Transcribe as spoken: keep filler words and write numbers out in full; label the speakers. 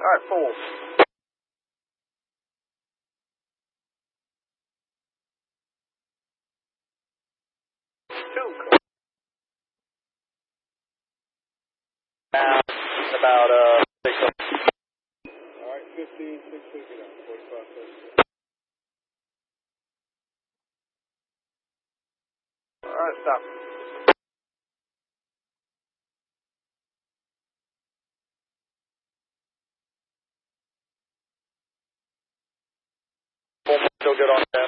Speaker 1: Alright, four. Two. Now, about, uh, six.
Speaker 2: Alright, fifteen, six fifty now, forty-five, thirty-six.
Speaker 1: Alright, stop. Still good on that.